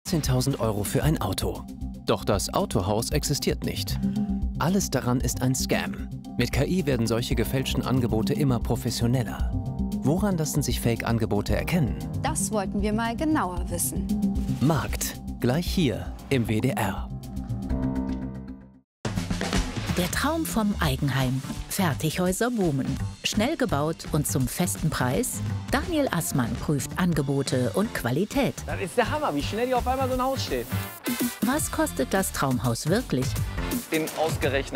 10.000 € für ein Auto. Doch das Autohaus existiert nicht. Alles daran ist ein Scam. Mit KI werden solche gefälschten Angebote immer professioneller. Woran lassen sich Fake-Angebote erkennen? Das wollten wir mal genauer wissen. Markt. Gleich hier im WDR. Der Traum vom Eigenheim. Fertighäuser boomen. Schnell gebaut und zum festen Preis? Daniel Assmann prüft Angebote und Qualität. Das ist der Hammer, wie schnell hier auf einmal so ein Haus steht. Was kostet das Traumhaus wirklich? In ausgerechnet